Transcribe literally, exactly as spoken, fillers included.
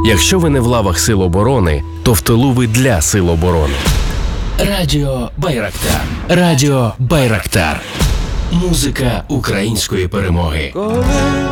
Якщо ви не в лавах Сил оборони, то в тилу ви для Сил оборони. Радіо Байрактар. Радіо Байрактар. Музика української перемоги. Коли